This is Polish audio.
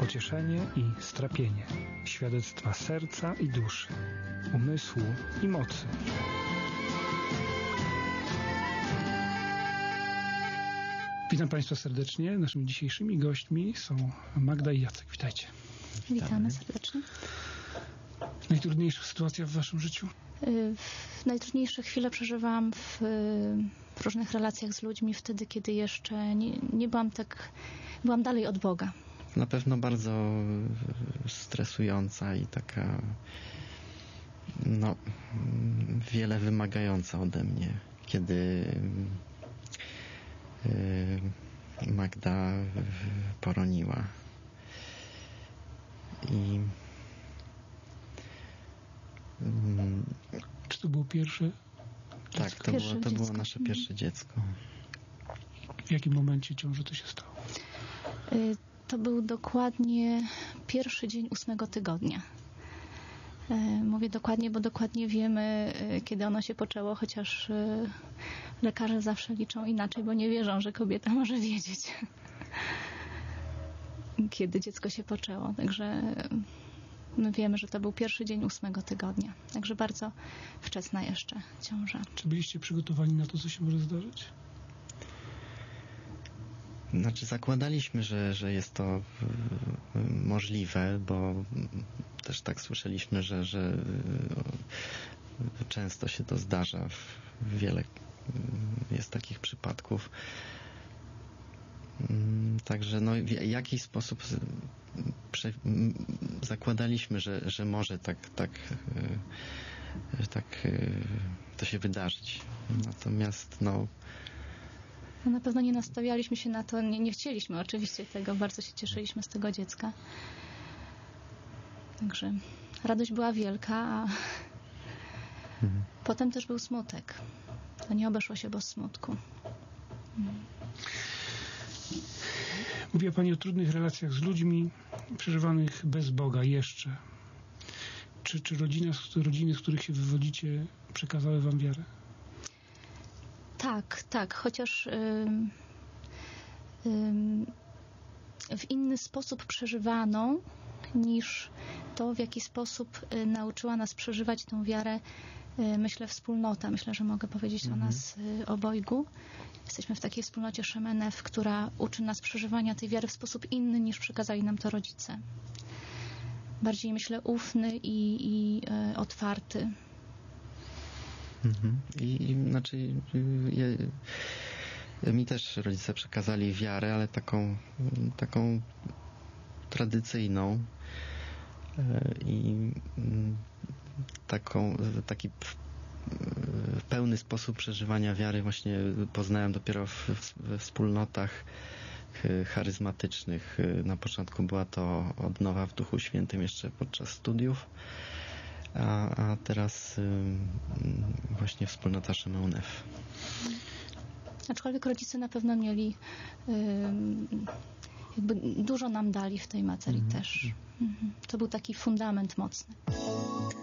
pocieszenie i strapienie, świadectwa serca i duszy, umysłu i mocy. Witam Państwa serdecznie. Naszymi dzisiejszymi gośćmi są Magda i Jacek. Witajcie. Witamy serdecznie. Najtrudniejsza sytuacja w Waszym życiu? Najtrudniejsze chwile przeżywałam w różnych relacjach z ludźmi wtedy, kiedy jeszcze nie byłam byłam dalej od Boga. Na pewno bardzo stresująca i taka wiele wymagająca ode mnie, kiedy Magda poroniła. I czy to było pierwsze? Tak, to było nasze pierwsze dziecko. W jakim momencie ciąży to się stało? To był dokładnie pierwszy dzień 8 tygodnia. Mówię dokładnie, bo dokładnie wiemy, kiedy ono się poczęło, chociaż lekarze zawsze liczą inaczej, bo nie wierzą, że kobieta może wiedzieć, kiedy dziecko się poczęło. Także my wiemy, że to był pierwszy dzień 8 tygodnia. Także bardzo wczesna jeszcze ciąża. Czy byliście przygotowani na to, co się może zdarzyć? Znaczy zakładaliśmy, że jest to możliwe, bo też tak słyszeliśmy, że często się to zdarza. Wiele jest takich przypadków. Także w jakiś sposób zakładaliśmy, że może tak to się wydarzyć. Natomiast na pewno nie nastawialiśmy się na to, nie chcieliśmy oczywiście tego, bardzo się cieszyliśmy z tego dziecka. Także radość była wielka, a potem też był smutek. To nie obeszło się bez smutku. Mówiła Pani o trudnych relacjach z ludźmi, przeżywanych bez Boga jeszcze. Czy rodziny, z których się wywodzicie, przekazały Wam wiarę? Tak, chociaż w inny sposób przeżywaną niż to, w jaki sposób nauczyła nas przeżywać tę wiarę, myślę, wspólnota. Myślę, że mogę powiedzieć o nas obojgu. Jesteśmy w takiej wspólnocie Szemenew, która uczy nas przeżywania tej wiary w sposób inny, niż przekazali nam to rodzice. Bardziej, myślę, ufny i otwarty. Mi też rodzice przekazali wiarę, ale taką tradycyjną i taki pełny sposób przeżywania wiary właśnie poznałem dopiero we wspólnotach charyzmatycznych. Na początku była to odnowa w Duchu Świętym jeszcze podczas studiów, a teraz właśnie wspólnota Szemenew. Aczkolwiek rodzice na pewno mieli dużo nam dali w tej materii też. To był taki fundament mocny.